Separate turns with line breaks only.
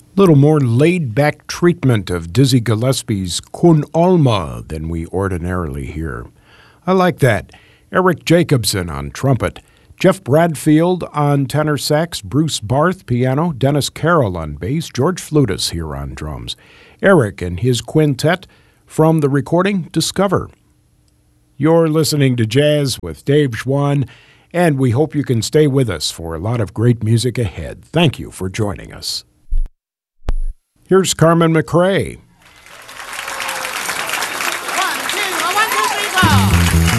Little more laid-back treatment of Dizzy Gillespie's Kun Alma than we ordinarily hear. I like that. Eric Jacobson on trumpet, Jeff Bradfield on tenor sax, Bruce Barth piano, Dennis Carroll on bass, George Flutis here on drums. Eric and his quintet from the recording Discover. You're listening to Jazz with Dave Schwann, and we hope you can stay with us for a lot of great music ahead. Thank you for joining us. Here's Carmen McRae.